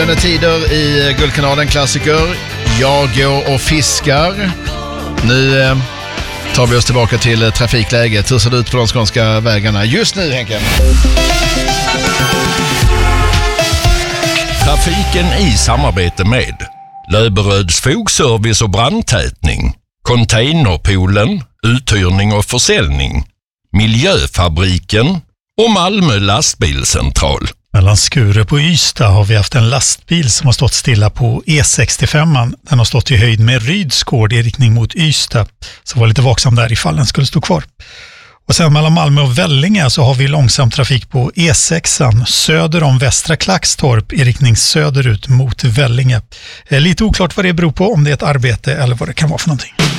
Gyllene Tider i Guldkanalen Klassiker. Jag går och fiskar. Nu tar vi oss tillbaka till trafikläget. Hur ser det ut på de skånska vägarna just nu, Henke? Trafiken i samarbete med Löberöds fogservice och brandtätning, Containerpoolen, uthyrning och försäljning, Miljöfabriken och Malmö lastbilscentral. Mellan Skure på Ystad har vi haft en lastbil som har stått stilla på E65. Den har stått i höjd med Rydsgård i riktning mot Ystad. Så var lite vaksam där ifall den skulle stå kvar. Och sen mellan Malmö och Vellinge så har vi långsam trafik på E6 söder om Västra Klackstorp i riktning söderut mot Vellinge. Lite oklart vad det beror på, om det är ett arbete eller vad det kan vara för någonting.